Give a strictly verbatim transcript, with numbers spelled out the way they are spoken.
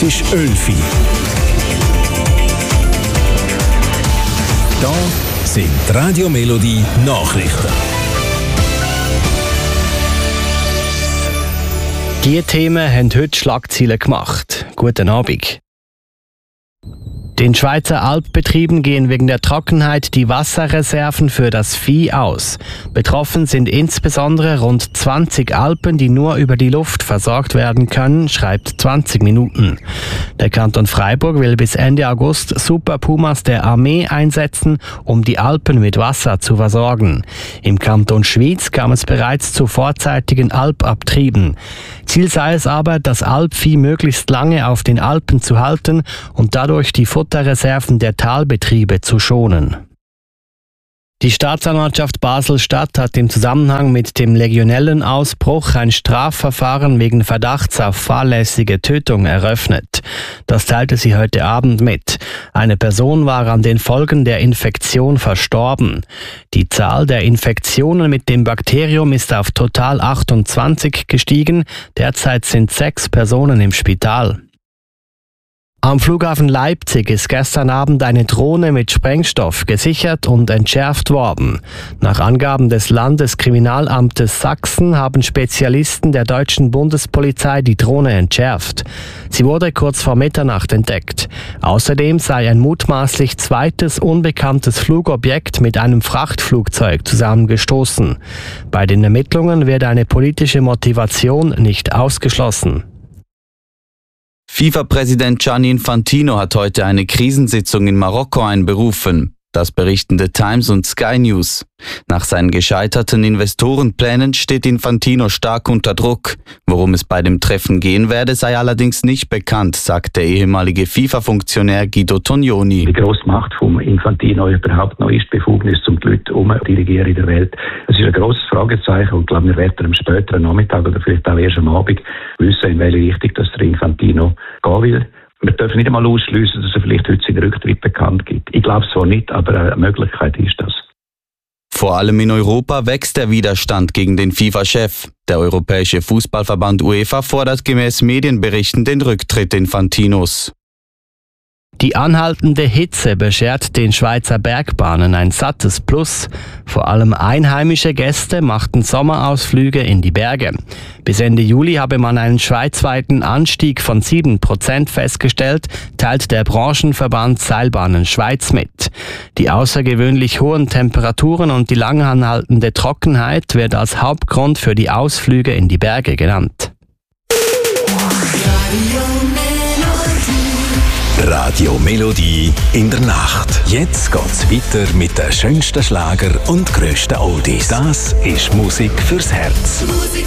Es ist elf Uhr. Da sind die Radio Melodie Nachrichten. Diese Themen haben heute Schlagzeilen gemacht. Guten Abend. Den Schweizer Alpbetrieben gehen wegen der Trockenheit die Wasserreserven für das Vieh aus. Betroffen sind insbesondere rund zwanzig Alpen, die nur über die Luft versorgt werden können, schreibt zwanzig Minuten. Der Kanton Freiburg will bis Ende August Super Pumas der Armee einsetzen, um die Alpen mit Wasser zu versorgen. Im Kanton Schwyz kam es bereits zu vorzeitigen Alpabtrieben. Ziel sei es aber, das Alpvieh möglichst lange auf den Alpen zu halten und dadurch die Futterreserven der Talbetriebe zu schonen. Die Staatsanwaltschaft Basel-Stadt hat im Zusammenhang mit dem Legionellenausbruch ein Strafverfahren wegen Verdachts auf fahrlässige Tötung eröffnet. Das teilte sie heute Abend mit. Eine Person war an den Folgen der Infektion verstorben. Die Zahl der Infektionen mit dem Bakterium ist auf total achtundzwanzig gestiegen. Derzeit sind sechs Personen im Spital. Am Flughafen Leipzig ist gestern Abend eine Drohne mit Sprengstoff gesichert und entschärft worden. Nach Angaben des Landeskriminalamtes Sachsen haben Spezialisten der deutschen Bundespolizei die Drohne entschärft. Sie wurde kurz vor Mitternacht entdeckt. Außerdem sei ein mutmaßlich zweites unbekanntes Flugobjekt mit einem Frachtflugzeug zusammengestoßen. Bei den Ermittlungen wird eine politische Motivation nicht ausgeschlossen. FIFA-Präsident Gianni Infantino hat heute eine Krisensitzung in Marokko einberufen. Das berichten The Times und Sky News. Nach seinen gescheiterten Investorenplänen steht Infantino stark unter Druck. Worum es bei dem Treffen gehen werde, sei allerdings nicht bekannt, sagt der ehemalige FIFA-Funktionär Guido Tognoni. Die grosse Macht von Infantino überhaupt noch ist, Befugnis, um die Leute umdirigieren in der Welt. Das ist ein grosses Fragezeichen und ich glaube, wir werden am späteren Nachmittag oder vielleicht auch erst am Abend wissen, in welche Richtung das der Infantino gehen will. Wir dürfen nicht einmal ausschliessen, dass er vielleicht heute seinen Rücktritt bekannt gibt. Ich glaube es zwar nicht, aber eine Möglichkeit ist das. Vor allem in Europa wächst der Widerstand gegen den FIFA-Chef. Der Europäische Fußballverband UEFA fordert gemäß Medienberichten den Rücktritt Infantinos. Die anhaltende Hitze beschert den Schweizer Bergbahnen ein sattes Plus. Vor allem einheimische Gäste machten Sommerausflüge in die Berge. Bis Ende Juli habe man einen schweizweiten Anstieg von sieben Prozent festgestellt, teilt der Branchenverband Seilbahnen Schweiz mit. Die außergewöhnlich hohen Temperaturen und die lang anhaltende Trockenheit wird als Hauptgrund für die Ausflüge in die Berge genannt. Radio Melodie in der Nacht. Jetzt geht's weiter mit den schönsten Schlager und grössten Oldies. Das ist Musik fürs Herz.